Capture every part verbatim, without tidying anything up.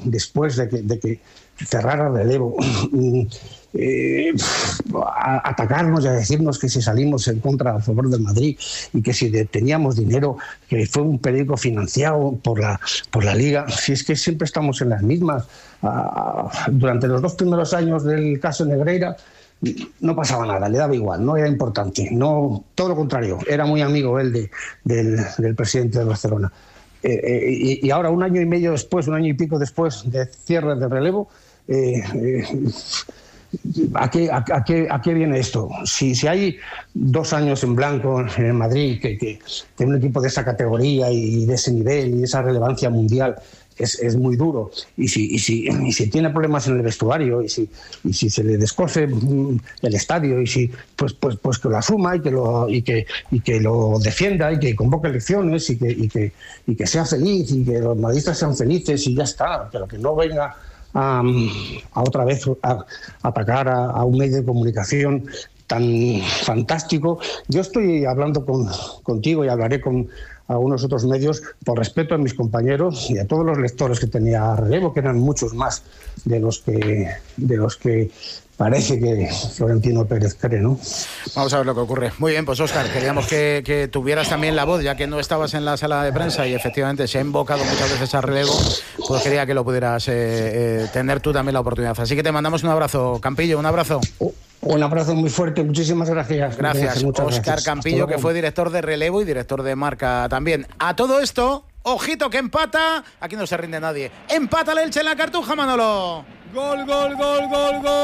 después de que, de que cerrara el relevo, eh, a atacarnos y a decirnos que si salimos en contra a favor del Madrid y que si teníamos dinero, que fue un periódico financiado por la, por la Liga. Si es que siempre estamos en las mismas. Uh, durante los dos primeros años del caso Negreira no pasaba nada, le daba igual, no era importante, no, todo lo contrario, era muy amigo él de, del, del presidente de Barcelona. Eh, eh, y, y ahora, un año y medio después, un año y pico después de cierre de relevo, eh, eh, ¿a, qué, a, a, qué, ¿a qué viene esto? Si, si hay dos años en blanco en el Madrid, que, que, que un equipo de esa categoría y de ese nivel y de esa relevancia mundial Es, es muy duro, y si, y, si, y si tiene problemas en el vestuario, y si, y si se le descose el estadio, y si pues pues pues que lo asuma y que lo y que y que lo defienda y que convoque elecciones y que y que y que sea feliz y que los madridistas sean felices y ya está, pero que no venga a, a otra vez a, a atacar a, a un medio de comunicación tan fantástico. Yo estoy hablando con, contigo y hablaré con algunos otros medios por respeto a mis compañeros y a todos los lectores que tenía relevo, que eran muchos más de los que de los que parece que Florentino Pérez cree, ¿no? Vamos a ver lo que ocurre. Muy bien, pues Óscar, queríamos que, que tuvieras también la voz, ya que no estabas en la sala de prensa y efectivamente se ha invocado muchas veces a relevo, pues quería que lo pudieras eh, eh, tener tú también la oportunidad. Así que te mandamos un abrazo, Campillo, un abrazo. Oh. Un abrazo muy fuerte, muchísimas gracias. Gracias, Óscar gracias. Campillo, que fue director de relevo y director de Marca también. A todo esto, ojito que empata, aquí no se rinde nadie. Empata el Elche en la Cartuja, Manolo. Gol, gol, gol, gol, gol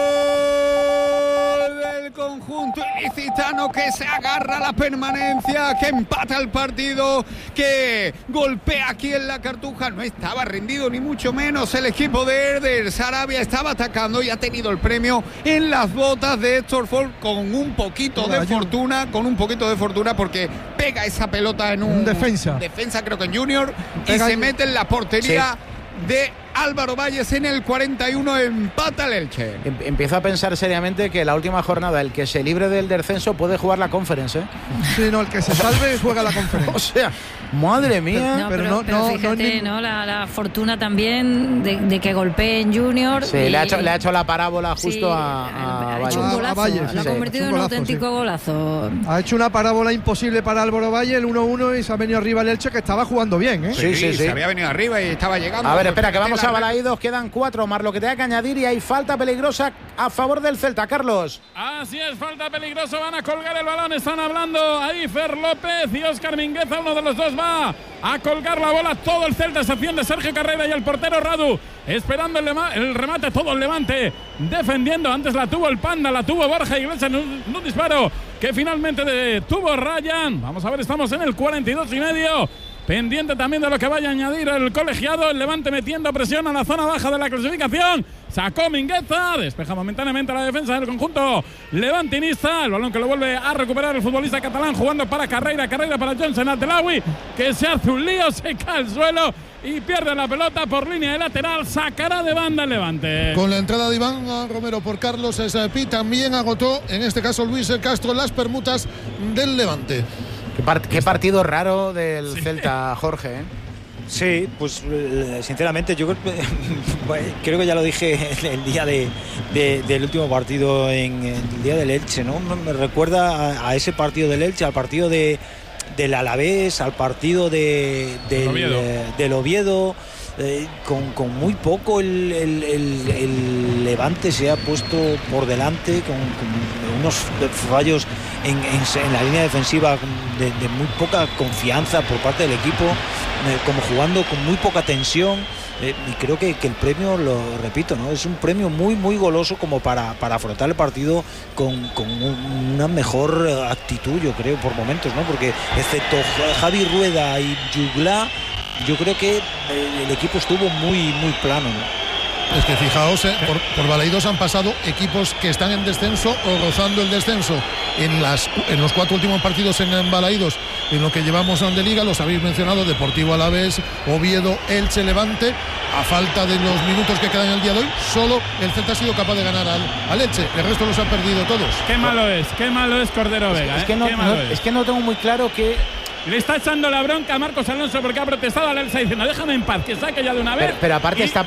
del conjunto ilicitano, que se agarra a la permanencia, que empata el partido, que golpea aquí en la Cartuja. No estaba rendido ni mucho menos el equipo de Eder Sarabia, estaba atacando y ha tenido el premio en las botas de Héctor Ford, con un poquito de fortuna, con un poquito de fortuna porque pega esa pelota en un, un defensa, defensa creo que en Junior, y se mete en la portería sí. de Álvaro Valles en el cuarenta y uno, empata el Elche. Empiezo a pensar seriamente que la última jornada, el que se libre del descenso puede jugar la Conference, ¿eh? Sí, no, el que se salve juega la Conference. O sea, madre mía. No, pero, pero, no, pero no, fíjate, no, no la, la fortuna también de, de que golpee en Junior. Sí, y, le, ha hecho, le ha hecho la parábola justo sí, a, a, ha hecho un golazo, a Valles. Lo ha convertido en un auténtico sí. golazo. Ha hecho una parábola imposible para Álvaro Valle, el uno uno, y se ha venido arriba el Elche, que estaba jugando bien, ¿eh? Sí, sí, sí, sí. Se había venido arriba y estaba llegando. A ver, espera, que vamos a Balaídos, quedan cuatro más lo que tenga que añadir y hay falta peligrosa a favor del Celta, Carlos. Así es, falta peligrosa, van a colgar el balón, están hablando ahí Fer López y Óscar Mingueza, uno de los dos va a colgar la bola, todo el Celta, excepción de Sergio Carrera y el portero Radu, esperando el, el remate, todo el Levante defendiendo. Antes la tuvo el Panda, la tuvo Borja Iglesias en un, un disparo que finalmente detuvo Ryan. Vamos a ver, estamos en el cuarenta y dos y medio. Pendiente también de lo que vaya a añadir el colegiado. El Levante metiendo presión a la zona baja de la clasificación. Sacó Mingueza, despeja momentáneamente la defensa del conjunto levantinista. El balón que lo vuelve a recuperar el futbolista catalán, jugando para Carreira, Carreira para Johnson Altelawi, que se hace un lío, se cae al suelo y pierde la pelota por línea de lateral. Sacará de banda el Levante. Con la entrada de Iván Romero por Carlos Espi, también agotó, en este caso Luis Castro, las permutas del Levante. Qué, part- qué partido raro del sí. Celta, Jorge, ¿eh? Sí, pues sinceramente yo creo, creo que ya lo dije el día de, de, del último partido, en el día del Elche, ¿no? Me recuerda a, a ese partido del Elche, al partido de, del Alavés, al partido de, del, Oviedo. Eh, del Oviedo. Eh, con, con muy poco el, el, el, el Levante se ha puesto por delante, con, con unos fallos en, en, en la línea defensiva de, de muy poca confianza por parte del equipo, eh, como jugando con muy poca tensión. Eh, y creo que, que el premio, lo repito, ¿no? Es un premio muy muy goloso como para, para afrontar el partido con, con un, una mejor actitud, yo creo, por momentos, ¿no? Porque excepto Javi Rueda y Jugla, yo creo que el equipo estuvo muy muy plano, ¿no? Es que fijaos, eh, por, por Balaídos han pasado equipos que están en descenso o rozando el descenso en, las, en los cuatro últimos partidos en, en Balaídos, en lo que llevamos de liga, los habéis mencionado: Deportivo Alavés, Oviedo, Elche, Levante. A falta de los minutos que quedan en el día de hoy, solo el Celta ha sido capaz de ganar al, al Elche, el resto los ha perdido todos. Qué malo es, qué malo es Cordero Vega. Es, es, que, no, no, es. es que no tengo muy claro que... Le está echando la bronca a Marcos Alonso porque ha protestado al Elche diciendo: déjame en paz, que saque ya de una vez. Pero, pero aparte y, está,